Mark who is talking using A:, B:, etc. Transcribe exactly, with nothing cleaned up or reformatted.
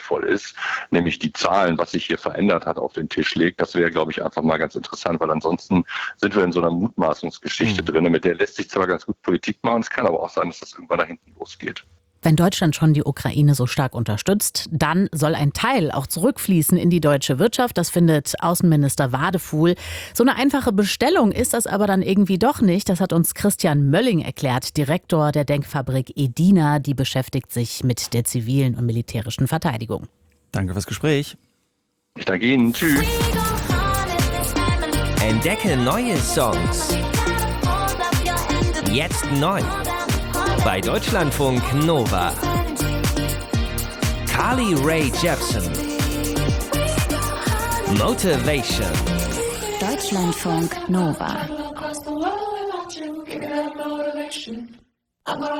A: sinnvoll ist, nämlich die Zahlen, was sich hier verändert hat, auf den Tisch legt. Das wäre, glaube ich, einfach mal ganz interessant, weil ansonsten sind wir in so einer Mutmaßungsgeschichte mhm. drin. Mit der lässt sich zwar ganz gut Politik machen, es kann aber auch sein, dass das irgendwann da hinten losgeht.
B: Wenn Deutschland schon die Ukraine so stark unterstützt, dann soll ein Teil auch zurückfließen in die deutsche Wirtschaft. Das findet Außenminister Wadefuhl. So eine einfache Bestellung ist das aber dann irgendwie doch nicht. Das hat uns Christian Mölling erklärt, Direktor der Denkfabrik Edina. Die beschäftigt sich mit der zivilen und militärischen Verteidigung.
C: Danke fürs Gespräch.
A: Ich danke Ihnen. Tschüss.
D: Entdecke neue Songs. Jetzt neu. Bei Deutschlandfunk Nova. Carly Rae Jepsen. Motivation.
E: Deutschlandfunk Nova.